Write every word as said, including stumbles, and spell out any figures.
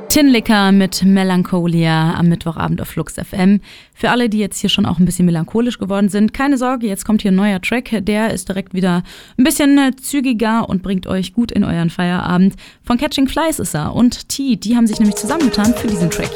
Tinlicker mit Melancholia am Mittwochabend auf Flux F M. Für alle, die jetzt hier schon auch ein bisschen melancholisch geworden sind, keine Sorge, jetzt kommt hier ein neuer Track. Der ist direkt wieder ein bisschen zügiger und bringt euch gut in euren Feierabend. Von Catching Flies ist er und T, die haben sich nämlich zusammengetan für diesen Track.